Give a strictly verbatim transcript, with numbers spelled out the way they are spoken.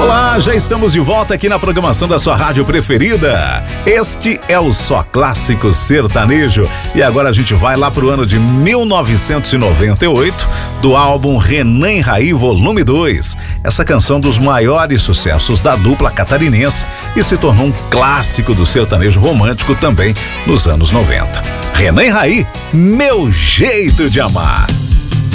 Olá, já estamos de volta aqui na programação da sua rádio preferida. Este é o Só Clássico Sertanejo e agora a gente vai lá pro ano de mil novecentos e noventa e oito, do álbum Renan e Raí Volume dois. Essa canção dos maiores sucessos da dupla catarinense e se tornou um clássico do sertanejo romântico também nos anos noventa. Renan e Raí, Meu Jeito de Amar.